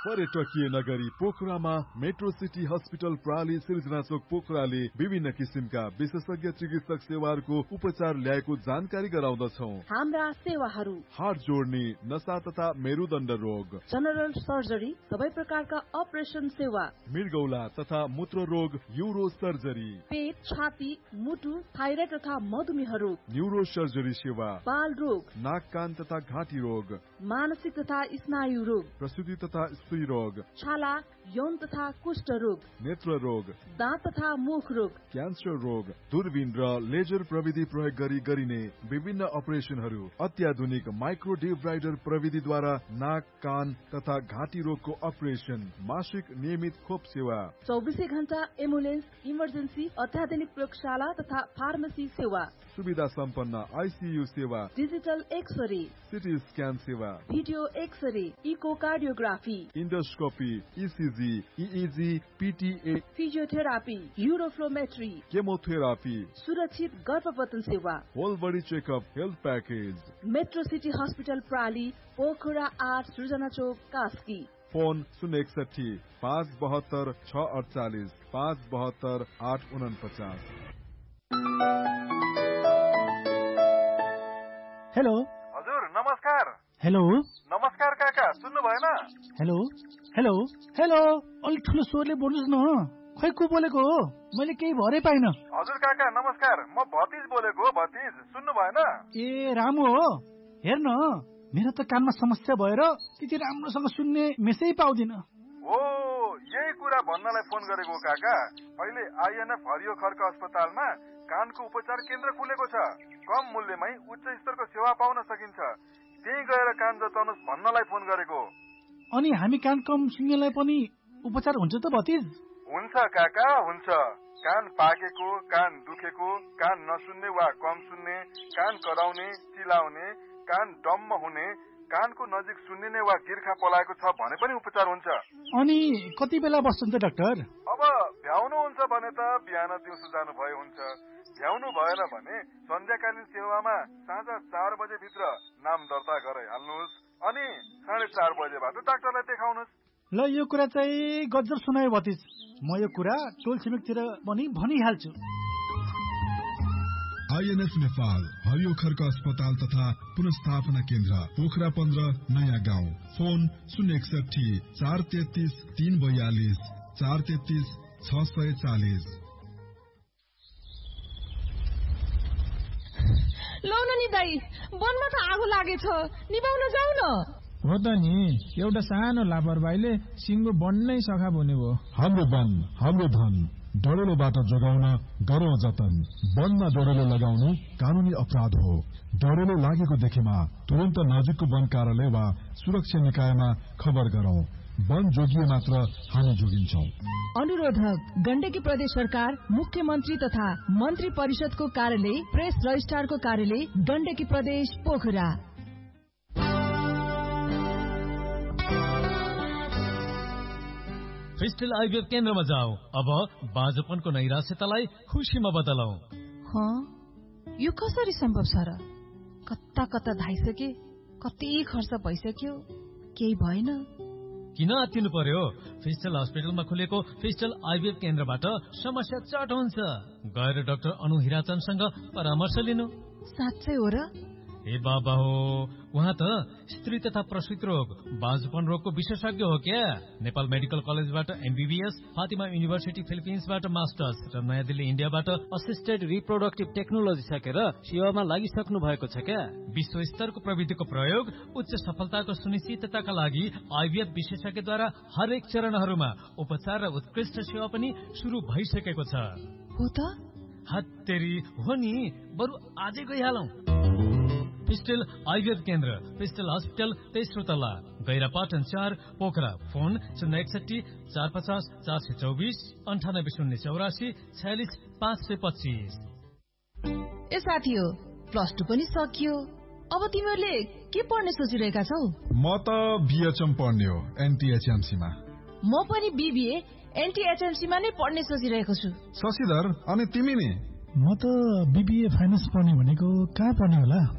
पर्यटकीय नगरी पोखरामा मेट्रो सिटी हस्पिटल प्राली सिर्जना चोक पोखराले विभिन्न किसिमका विशेषज्ञ चिकित्सक सेवाहरूको उपचार ल्याएको जानकारी गराउँदछौ। हाम्रा सेवाहरू हार्ट जोड्ने, नसा तथा मेरुदण्ड रोग, जनरल सर्जरी, सबै प्रकारका अपरेसन सेवा, मृगौला तथा मूत्र रोग, यूरो सर्जरी, पेट, छाती, मुटु, थाइराइड तथा मधुमेह रोग, न्यूरो सर्जरी सेवा, बाल रोग, नाक कान तथा घाँटी रोग, मानसिक तथा स्नायु रोग, प्रसूति तथा स्त्री रोग, छाला, यौन तथा कुष्ठ रोग, नेत्र रोग, दाँत तथा मुख रोग, क्यान्सर रोग, दूरबीन र लेजर प्रविधि प्रयोग गरी गरिने विभिन्न अपरेसनहरू, अत्याधुनिक माइक्रो डिब्राइडर प्रविधिद्वारा नाक कान तथा घाँटी रोगको अपरेसन, मासिक नियमित खोप सेवा, 24 घण्टा एम्बुलेन्स, इमर्जेन्सी, अत्याधुनिक प्रयोगशाला तथा फार्मेसी सेवा, सुविधा सम्पन्न आइसियु सेवा, डिजिटल एक्सरे, सिटी स्क्यान सेवा, video x-ray, echocardiography, endoscopy, ECG, इइजी, पिटिए, physiotherapy, युरोफ्लोमेट्री, chemotherapy, सुरक्षित गर्भपतन सेवा, whole body checkup health package. Metro city hospital प्राली, Pokhara 8, सृजना चोक, कास्की। फोन 061 572 648 572 849। हेलो हजुर नमस्कार। हेलो नमस्कार काका, सुन्नु भएन? हेलो हेलो हेलो अलि ठुलो स्वरले बोल्नुहोस् न। खै को बोलेको हो? मैले केही भरै पाइन। हजुर काका नमस्कार, म भतिज बोलेको हो। भतिज सुन्नु भएन? ए रामु हो। हेर्न मेरो त कानमा समस्या भएर त्यति राम्रोसँग सुन्ने मेसै पाउँदिन। हो, यही कुरा भन्नलाई फोन गरेको काका। अहिले आइएनएफ हरियो खर्क अस्पतालमा कानको उपचार केन्द्र खुलेको छ। कम मूल्यमै उच्च स्तरको सेवा पाउन सकिन्छ। त्यही गएर कान जताउनुहोस् भन्नलाई फोन गरेको। अनि हामी कान कम सुन्नेलाई पनि उपचार हुन्छ त भतिज? हुन्छ काका, हुन्छ। कान पाकेको, कान दुखेको, कान नसुन्ने वा कम सुन्ने, कान कराउने, चिलाउने, कान डम्म हुने, कानको नजिक सुन्निने वा गिर्खा पलाएको छ भने पनि उपचार हुन्छ। अनि कति बेला बस्नुहुन्छ डाक्टर? अब भ्याउनु हुन्छ भने त बिहान दिउँसो जानु भयो हुन्छ। भ्याउनु भएन भने सन्ध्याकालीन सेवामा साँझ 4 बजे भित्र नाम दर्ता गराइहाल्नुहोस्। अनि 4:30 बजेबाट डाक्टरलाई देखाउनुहोस्। ल यो कुरा चाहिँ गजब सुनायो भतिज। म यो कुरा टोल छिमेकतिर पनि भनिहाल्छु। आइएनएफ नेपाल हरियो खर्क अस्पताल तथा पुनर्स्थापना केन्द्र पोखरा 15 नयाँ गाउँ। फोन 061 433 342 433 640। लौ न नि दाइ, वनमा त आगो लागेछ, निभाउन जाऊ न। हो त नि, एउटा सानो लापरवाहीले सिङ्गो वन नै सखा बन्यो हो। हाम्रो वन हाम्रो धन। डढेलोबाट जोगाउन गरौँ जतन। वनमा डढेलो लगाउनु कानूनी अपराध हो। डढेलो लागेको देखेमा तुरन्त नजिकको वन कार्यालय वा सुरक्षा निकायमा खबर गरौँ। वन जोगिए मात्र हामी जोगिन्छौं। अनुरोधक गण्डकी प्रदेश सरकार, मुख्यमन्त्री तथा मन्त्री परिषदको कार्यालय, प्रेस रजिस्ट्रारको कार्यालय, गण्डकी प्रदेश, पोखरा। फिस्टल आइभीएफ केन्द्रमा जाऊ। अब बाँझोपनको नैराश्यतालाई खुसीमा बदलौ। यो कसरी सम्भव छ र? कता कता धाइसके, कति खर्च भइसक्यो, केही भएन। किन आत्तिनु पर्यो? फिस्टल हस्पिटलमा खुलेको फिस्टल आइभीएफ केन्द्रबाट समस्या चट हुन्छ। गएर डाक्टर अनु हिराचनसँग परामर्श लिनु। साँच्चै हो र? ए बाबा हो, उहाँ त स्त्री तथा प्रसूति रोग, बाँझोपन रोगको विशेषज्ञ हो क्या। नेपाल मेडिकल कलेजबाट एमबीबीएस, फातिमा युनिभर्सिटी फिलिपिन्सबाट मास्टर्स र नयाँ दिल्ली इन्डियाबाट असिस्टेड रिप्रोडक्टिभ टेक्नोलोजी सकेर सेवामा लागिसक्नु भएको छ क्या। विश्व स्तरको प्रविधिको प्रयोग उच्च सफलताको सुनिश्चितताका लागि आइभीएफ विशेषज्ञद्वारा हरेक चरणहरूमा उपचार र उत्कृष्ट सेवा पनि शुरू भइसकेको छ। हो त? हत्तेरी हो नि, बरु आजै गइहालौं। फिस्टल आइभीएफ केन्द्र, फिस्टल हस्पिटल, तेस्रो तल्ला, गैरापाटन 4, पोखरा। फोन 061 450 424 98 084 46 525। ए साथी हो, +2 पनि सकियो। अब तिमीहरूले के पढ्ने सोचिरहेका छौ? म त बीएचएम पढ्ने हो, एनटीएचएमसी मा। म पनि बीबीए एनटीएचएमसी मा नै पढ्ने सोचिरहेको छु। शशिधर, अनि तिमी नि? म त बीबीए फाइनान्स पढ्ने भनेको कहाँ पढ्ने होला?